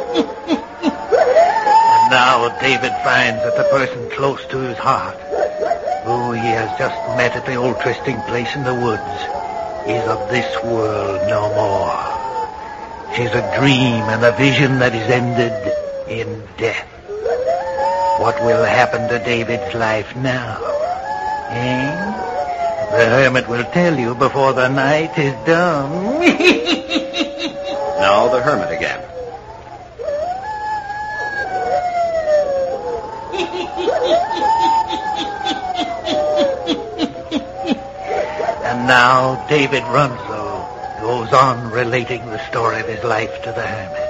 And now David finds that the person close to his heart, who he has just met at the old trysting place in the woods, is of this world no more. She's a dream and a vision that is ended in death. What will happen to David's life now? The hermit will tell you before the night is done. Now the hermit again. And now David Runsell goes on relating the story of his life to the hermit.